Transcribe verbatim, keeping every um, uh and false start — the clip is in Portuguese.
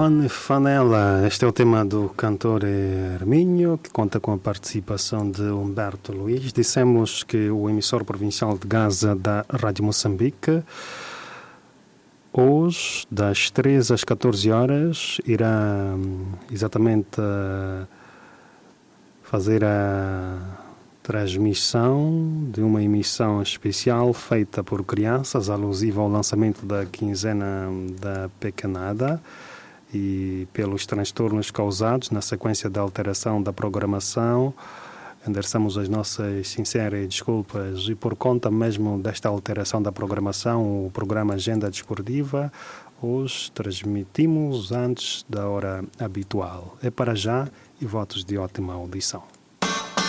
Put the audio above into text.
Fan Fanella, este é o tema do cantor Hermínio, que conta com a participação de Humberto Luiz. Dissemos que o emissor provincial de Gaza da Rádio Moçambique, hoje, das treze às catorze horas, irá exatamente fazer a transmissão de uma emissão especial feita por crianças, alusiva ao lançamento da quinzena da Pequenada, e pelos transtornos causados na sequência da alteração da programação. Endereçamos as nossas sinceras desculpas e por conta mesmo desta alteração da programação, o programa Agenda Desportiva hoje transmitimos antes da hora habitual. É para já e votos de ótima audição.